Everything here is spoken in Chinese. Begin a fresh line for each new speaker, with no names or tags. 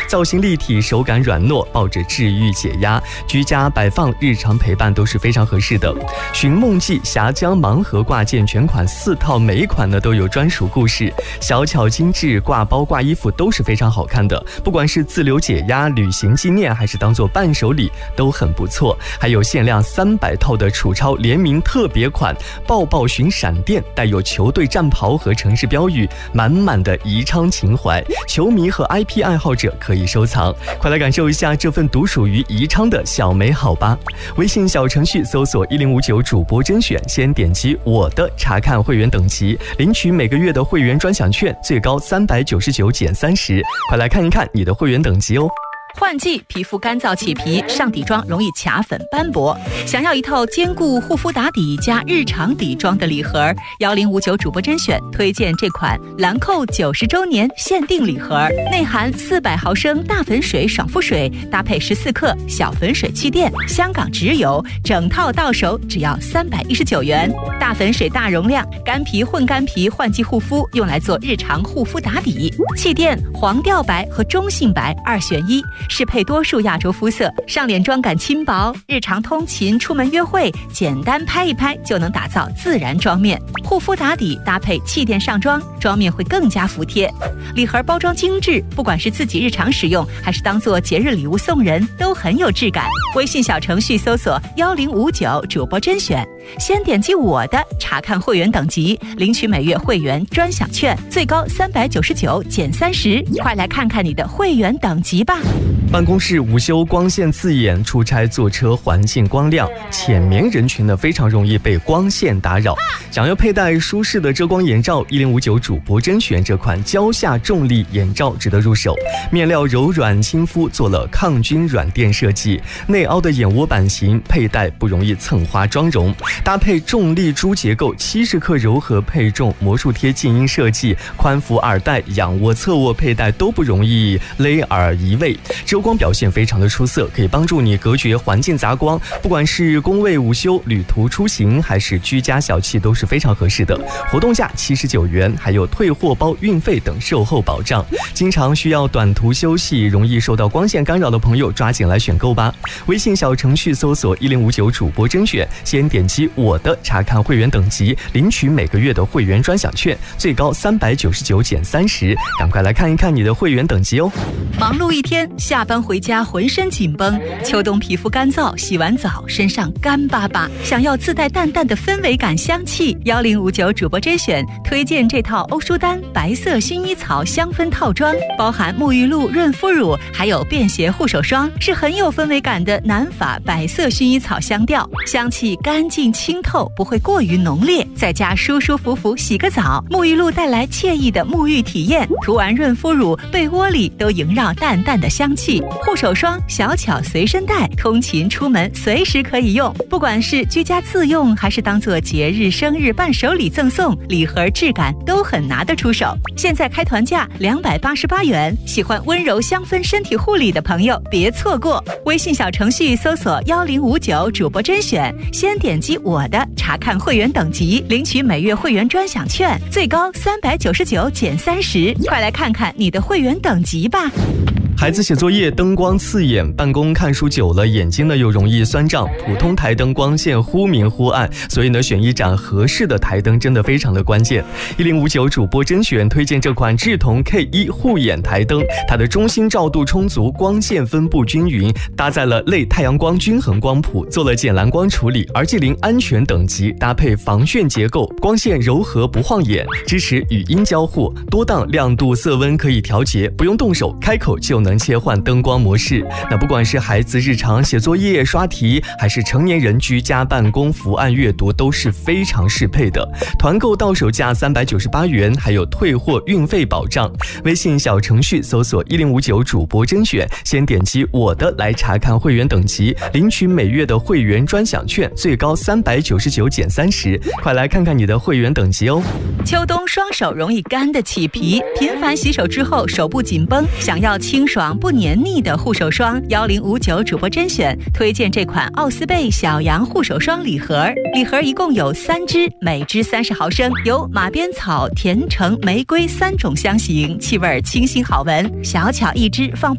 造型立体，手感软糯，抱着治愈解压，居家摆放、日常陪伴都是非常合适的。寻梦记峡江盲盒挂件全款4套，每一款呢都有专属故事，小巧精致，挂包挂衣服都是非常好看的。不管是自留解压、旅行纪念，还是当做伴手礼，都很不错。还有限量300套的楚超联名特别款抱抱寻闪电，带有球队战袍和城市标语，满满的宜昌情怀，球迷和 IP 爱好者可以收藏。快来感受一下这份独属于宜昌的小美好吧！微信小程序搜索1059主播甄选，先点击我的查看会员等级，领取每个月的会员专享券，最高399减30。快来看一看你的会员等级哦。
换季，皮肤干燥起皮，上底妆容易卡粉斑驳，想要一套兼顾护肤打底加日常底妆的礼盒，1059主播甄选推荐这款兰蔻90周年限定礼盒，内含400毫升大粉水爽肤水，搭配14克小粉水气垫，香港直邮，整套到手只要319元。大粉水大容量，干皮混干皮换季护肤，用来做日常护肤打底。气垫黄调白和中性白2选1，适配多数亚洲肤色，上脸妆感轻薄，日常通勤、出门约会，简单拍一拍就能打造自然妆面。护肤打底搭配气垫上妆，妆面会更加服帖。礼盒包装精致，不管是自己日常使用，还是当做节日礼物送人，都很有质感。微信小程序搜索1059主播甄选，先点击我的查看会员等级，领取每月会员专享券，最高399减30。快来看看你的会员等级吧。
办公室午休光线刺眼，出差坐车环境光亮，浅眠人群呢非常容易被光线打扰。想要佩戴舒适的遮光眼罩，1059主播甄选这款蕉下重力眼罩值得入手。面料柔软亲肤，做了抗菌软垫设计，内凹的眼窝版型，佩戴不容易蹭花妆容。搭配重力珠结构，70克柔和配重魔术贴静音设计，宽幅耳带、仰卧、侧卧佩戴都不容易勒耳移位。遮光表现非常的出色，可以帮助你隔绝环境杂光，不管是工位午休、旅途出行，还是居家小憩，都是非常合适的。活动价79元，还有退货包、运费等售后保障。经常需要短途休息，容易受到光线干扰的朋友，抓紧来选购吧。微信小程序搜索1059主播甄选，先点击我的查看会员等级，领取每个月的会员专享券，最高399减30。赶快来看一看你的会员等级哦。
忙碌一天，下班回家浑身紧绷，秋冬皮肤干燥，洗完澡身上干巴巴，想要自带淡淡的氛围感香气，1059主播甄选推荐这套欧舒丹白色薰衣草香氛套装，包含沐浴露、润肤乳，还有便携护手霜，是很有氛围感的南法白色薰衣草香调，香气干净清透，不会过于浓烈，在家舒舒服服洗个澡，沐浴露带来惬意的沐浴体验，涂完润肤乳，被窝里都萦绕淡淡的香气，护手霜小巧随身带，通勤出门随时可以用，不管是居家自用，还是当做节日生日伴手礼赠送，礼盒质感都很拿得出手。现在开团价288元，喜欢温柔香氛身体护理的朋友别错过。微信小程序搜索1059主播甄选，先点击我的查看会员等级，领取每月会员专享券，最高399减30。快来看看你的会员等级吧。
孩子写作业灯光刺眼，办公看书久了眼睛呢又容易酸胀，普通台灯光线忽明忽暗，所以呢选一盏合适的台灯真的非常的关键。1059主播甄选推荐这款智瞳 K1 护眼台灯，它的中心照度充足，光线分布均匀，搭载了类太阳光均衡光谱，做了减蓝光处理，RG0安全等级，搭配防眩结构，光线柔和不晃眼，支持语音交互，多档亮度色温可以调节，不用动手，开口就能切换灯光模式。那不管是孩子日常写作业刷题，还是成年人居家办公伏案阅读，都是非常适配的。团购到手价398元，还有退货运费保障。微信小程序搜索1059主播甄选，先点击我的来查看会员等级，领取每月的会员专享券，最高399减30。快来看看你的会员等级哦。
秋冬双手容易干得起皮，频繁洗手之后手部紧绷，想要清爽不黏腻的护手霜，1059主播甄选推荐这款奥斯贝小羊护手霜礼盒，礼盒一共有3支，每支30毫升，有马鞭草、甜橙、玫瑰3种香型，气味清新好闻，小巧一支放